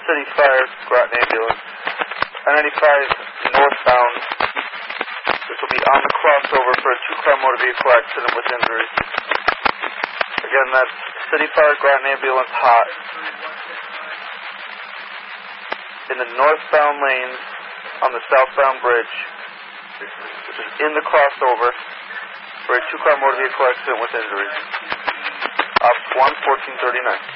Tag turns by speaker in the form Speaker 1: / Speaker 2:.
Speaker 1: City Fire, Groton Ambulance. I-95 northbound. This will be on the crossover for a 2-car motor vehicle accident with injuries. Again, that's City Fire, Groton Ambulance, hot. In the northbound lanes on the southbound bridge, which is in the crossover for a 2-car motor vehicle accident with injuries. Ops 1, 1439.